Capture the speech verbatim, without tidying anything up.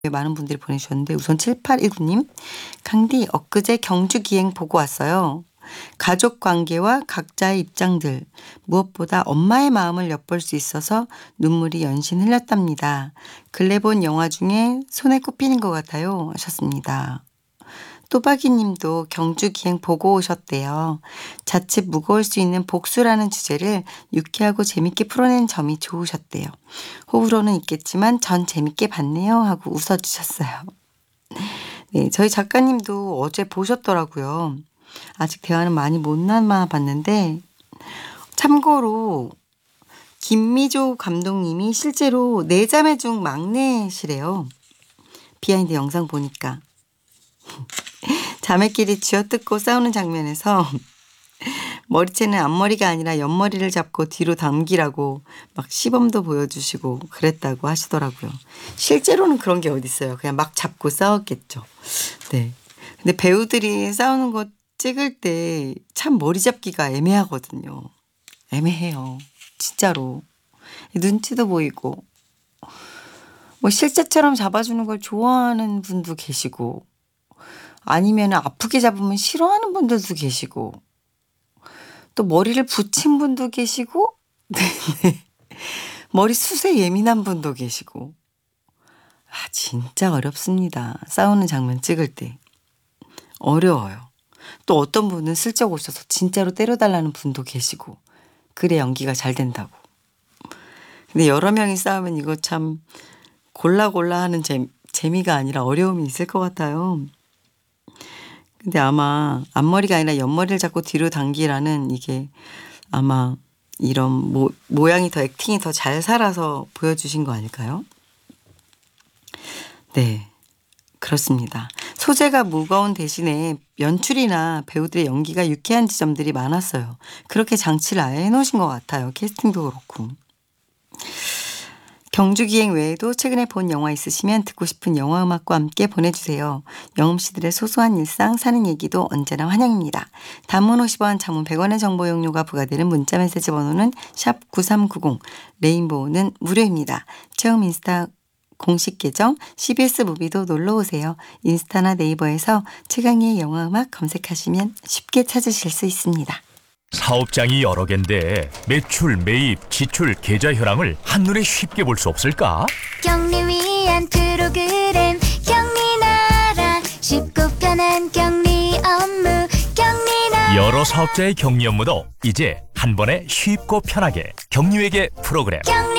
많은 분들이 보내주셨는데 우선 칠팔일구 님. 강디 엊그제 경주기행 보고 왔어요. 가족관계와 각자의 입장들 무엇보다 엄마의 마음을 엿볼 수 있어서 눈물이 연신 흘렸답니다. 근래 본 영화 중에 손에 꼽히는 것 같아요 하셨습니다. 또박이 님도 경주기행 보고 오셨대요. 자칫 무거울 수 있는 복수라는 주제를 유쾌하고 재밌게 풀어낸 점이 좋으셨대요. 호불호는 있겠지만 전 재밌게 봤네요 하고 웃어주셨어요. 네, 저희 작가님도 어제 보셨더라고요. 아직 대화는 많이 못 나눠봤는데 참고로 김미조 감독님이 실제로 네 자매 중 막내시래요. 비하인드 영상 보니까. 자매끼리 쥐어뜯고 싸우는 장면에서 머리채는 앞머리가 아니라 옆머리를 잡고 뒤로 당기라고 막 시범도 보여주시고 그랬다고 하시더라고요. 실제로는 그런 게 어디 있어요. 그냥 막 잡고 싸웠겠죠. 네. 근데 배우들이 싸우는 거 찍을 때 참 머리 잡기가 애매하거든요. 애매해요. 진짜로. 눈치도 보이고 뭐 실제처럼 잡아주는 걸 좋아하는 분도 계시고 아니면 아프게 잡으면 싫어하는 분들도 계시고 또 머리를 붙인 분도 계시고 네. 머리 숱에 예민한 분도 계시고 아 진짜 어렵습니다. 싸우는 장면 찍을 때 어려워요. 또 어떤 분은 슬쩍 오셔서 진짜로 때려달라는 분도 계시고 그래 연기가 잘 된다고. 근데 여러 명이 싸우면 이거 참 골라 골라 하는 재, 재미가 아니라 어려움이 있을 것 같아요. 근데 아마 앞머리가 아니라 옆머리를 잡고 뒤로 당기라는 이게 아마 이런 모, 모양이 더 액팅이 더 잘 살아서 보여주신 거 아닐까요? 네, 그렇습니다. 소재가 무거운 대신에 연출이나 배우들의 연기가 유쾌한 지점들이 많았어요. 그렇게 장치를 아예 해놓으신 것 같아요. 캐스팅도 그렇고. 경주기행 외에도 최근에 본 영화 있으시면 듣고 싶은 영화 음악과 함께 보내주세요. 영음씨들의 소소한 일상 사는 얘기도 언제나 환영입니다. 단문 오십 원, 장문 백 원의 정보 용료가 부과되는 문자메시지 번호는 샵 구삼구공, 레인보우는 무료입니다. 체험 인스타 공식 계정 씨비에스 무비도 놀러오세요. 인스타나 네이버에서 최강희의 영화 음악 검색하시면 쉽게 찾으실 수 있습니다. 사업장이 여러 개인데 매출, 매입, 지출, 계좌 현황을 한눈에 쉽게 볼 수 없을까? 경리 위한 프로그램 경리나라 쉽고 편한 경리 업무 경리나라 여러 사업자의 격리 업무도 이제 한 번에 쉽고 편하게 경리회계 프로그램 경리